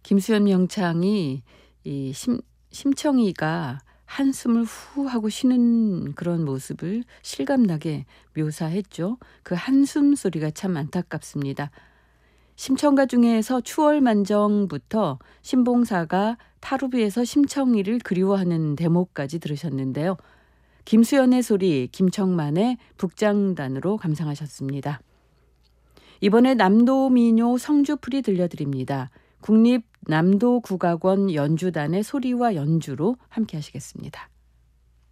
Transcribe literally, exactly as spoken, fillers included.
김수현 명창이 이 심, 심청이가 한숨을 후 하고 쉬는 그런 모습을 실감나게 묘사했죠. 그 한숨 소리가 참 안타깝습니다. 심청가 중에서 추월만정부터 신봉사가 타루비에서 심청이를 그리워하는 대목까지 들으셨는데요. 김수현의 소리, 김청만의 북장단으로 감상하셨습니다. 이번에 남도민요 성주풀이 들려드립니다. 국립남도국악원 연주단의 소리와 연주로 함께 하시겠습니다.